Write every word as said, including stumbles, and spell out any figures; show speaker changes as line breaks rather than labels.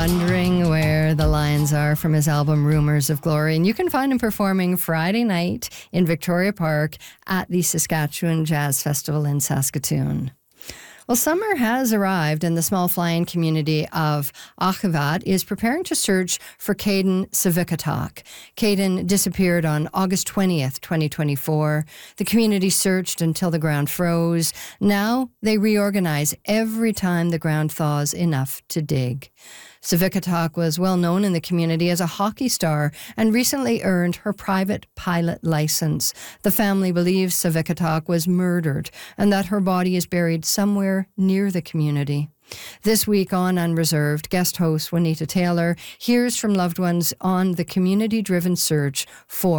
wondering where the lines are from his album Rumours of Glory, and you can find him performing Friday night in Victoria Park at the Saskatchewan Jazz Festival in Saskatoon. Well, summer has arrived, and the small flying community of Achivat is preparing to search for Caden Savikatok. Caden disappeared on August twentieth, twenty twenty-four. The community searched until the ground froze. Now they reorganize every time the ground thaws enough to dig. Savikatok was well known in the community as a hockey star and recently earned her private pilot license. The family believes Savikatok was murdered and that her body is buried somewhere near the community. This week on Unreserved, guest host Juanita Taylor hears from loved ones on the community-driven search for